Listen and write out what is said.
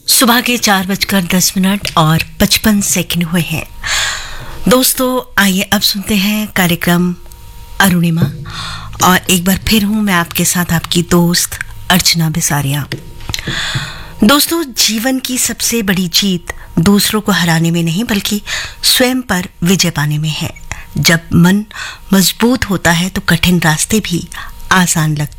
सुबह के 4:10 और 55 सेकंड हुए हैं। दोस्तों आइए अब सुनते हैं कार्यक्रम अरुणिमा और एक बार फिर हूं मैं आपके साथ आपकी दोस्त अर्चना बिसारिया। दोस्तों जीवन की सबसे बड़ी जीत दूसरों को हराने में नहीं बल्कि स्वयं पर विजय पाने में है। जब मन मजबूत होता है तो कठिन रास्ते भी आसान लगते हैं।